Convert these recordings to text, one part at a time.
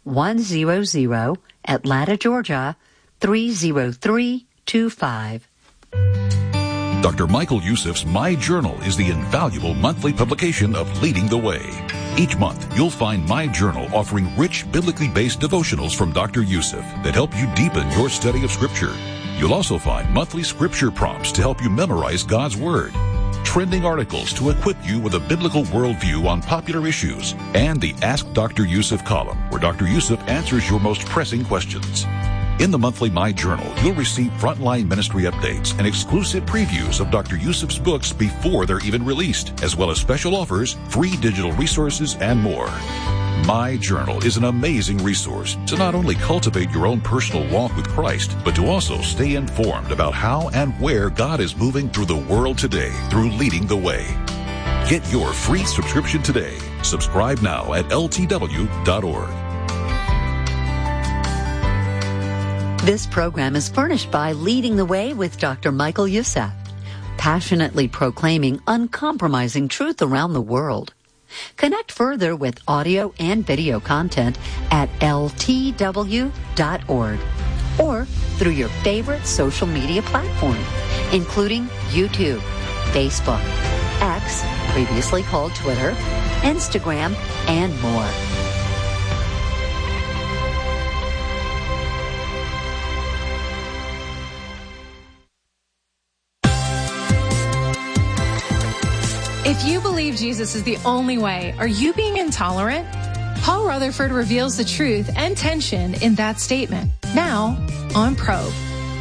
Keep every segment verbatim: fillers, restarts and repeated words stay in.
one hundred, Atlanta, Georgia, three zero three two five. Doctor Michael Youssef's My Journal is the invaluable monthly publication of Leading the Way. Each month, you'll find My Journal offering rich, biblically based devotionals from Doctor Youssef that help you deepen your study of Scripture. You'll also find monthly Scripture prompts to help you memorize God's Word, trending articles to equip you with a biblical worldview on popular issues, and the Ask Doctor Youssef column, where Doctor Youssef answers your most pressing questions. In the monthly My Journal, you'll receive frontline ministry updates and exclusive previews of Doctor Youssef's books before they're even released, as well as special offers, free digital resources, and more. My Journal is an amazing resource to not only cultivate your own personal walk with Christ, but to also stay informed about how and where God is moving through the world today through Leading the Way. Get your free subscription today. Subscribe now at L T W dot org. This program is furnished by Leading the Way with Doctor Michael Youssef, passionately proclaiming uncompromising truth around the world. Connect further with audio and video content at L T W dot org or through your favorite social media platform, including YouTube, Facebook, X, previously called Twitter, Instagram, and more. If you believe Jesus is the only way, are you being intolerant? Paul Rutherford reveals the truth and tension in that statement. Now, on Probe.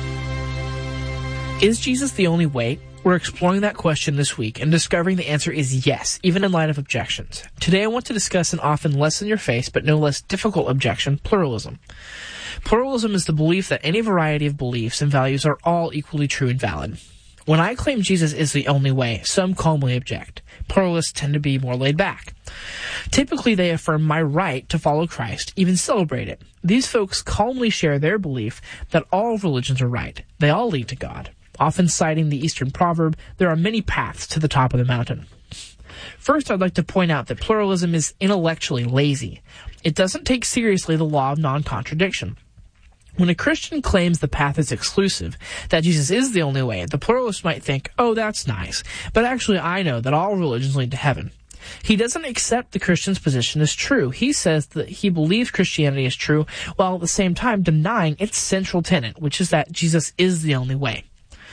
Is Jesus the only way? We're exploring that question this week and discovering the answer is yes, even in light of objections. Today I want to discuss an often less in your face but no less difficult objection, pluralism. Pluralism is the belief that any variety of beliefs and values are all equally true and valid. When I claim Jesus is the only way, some calmly object. Pluralists tend to be more laid back. Typically, they affirm my right to follow Christ, even celebrate it. These folks calmly share their belief that all religions are right. They all lead to God. Often citing the Eastern proverb, there are many paths to the top of the mountain. First, I'd like to point out that pluralism is intellectually lazy. It doesn't take seriously the law of non-contradiction. When a Christian claims the path is exclusive, that Jesus is the only way, the pluralist might think, oh, that's nice, but actually I know that all religions lead to heaven. He doesn't accept the Christian's position as true. He says that he believes Christianity is true, while at the same time denying its central tenet, which is that Jesus is the only way.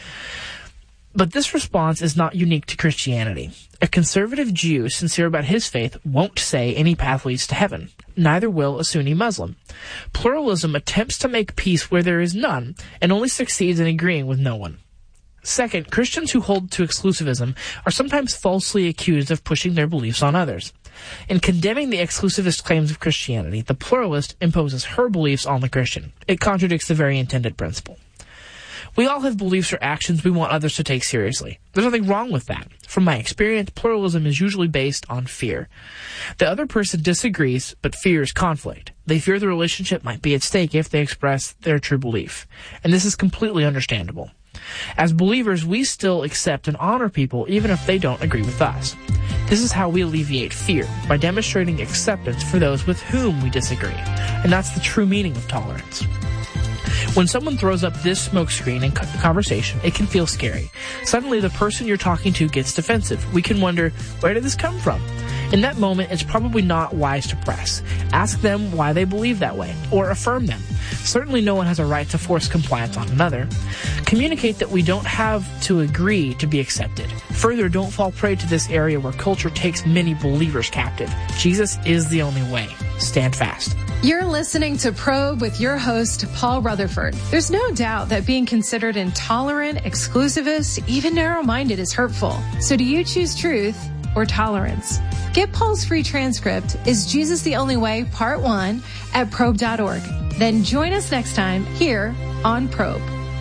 But this response is not unique to Christianity. A conservative Jew, sincere about his faith, won't say any path leads to heaven. Neither will a Sunni Muslim. Pluralism attempts to make peace where there is none, and only succeeds in agreeing with no one. Second, Christians who hold to exclusivism are sometimes falsely accused of pushing their beliefs on others. In condemning the exclusivist claims of Christianity, the pluralist imposes her beliefs on the Christian. It contradicts the very intended principle. We all have beliefs or actions we want others to take seriously. There's nothing wrong with that. From my experience, pluralism is usually based on fear. The other person disagrees, but fears conflict. They fear the relationship might be at stake if they express their true belief. And this is completely understandable. As believers, we still accept and honor people even if they don't agree with us. This is how we alleviate fear, by demonstrating acceptance for those with whom we disagree. And that's the true meaning of tolerance. When someone throws up this smokescreen in conversation, it can feel scary. Suddenly, the person you're talking to gets defensive. We can wonder, where did this come from? In that moment, it's probably not wise to press. Ask them why they believe that way, or affirm them. Certainly no one has a right to force compliance on another. Communicate that we don't have to agree to be accepted. Further, don't fall prey to this area where culture takes many believers captive. Jesus is the only way. Stand fast. You're listening to Probe with your host, Paul Rutherford. There's no doubt that being considered intolerant, exclusivist, even narrow-minded is hurtful. So do you choose truth or tolerance? Get Paul's free transcript, Is Jesus the Only Way? Part one, at probe dot org. Then join us next time here on Probe.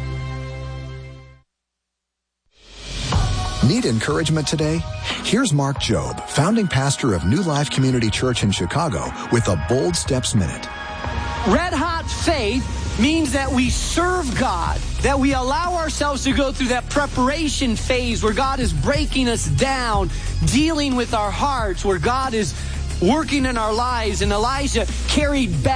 Need encouragement today? Here's Mark Jobe, founding pastor of New Life Community Church in Chicago, with a Bold Steps Minute. Red hot faith means that we serve God, that we allow ourselves to go through that preparation phase where God is breaking us down, dealing with our hearts, where God is working in our lives. And Elijah carried back